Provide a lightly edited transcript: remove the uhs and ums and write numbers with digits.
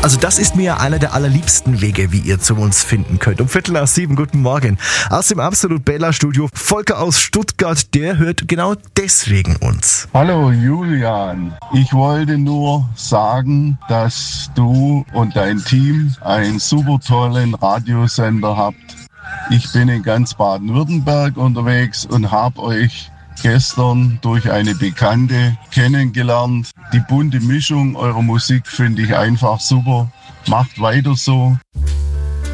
Also das ist mir einer der allerliebsten Wege, wie ihr zu uns finden könnt. Um 6:15, guten Morgen. Aus dem Absolut Bella Studio, Volker aus Stuttgart, der hört genau deswegen uns. Hallo Julian, ich wollte nur sagen, dass du und dein Team einen super tollen Radiosender habt. Ich bin in ganz Baden-Württemberg unterwegs und habe euch gestern durch eine Bekannte kennengelernt. Die bunte Mischung eurer Musik finde ich einfach super. Macht weiter so.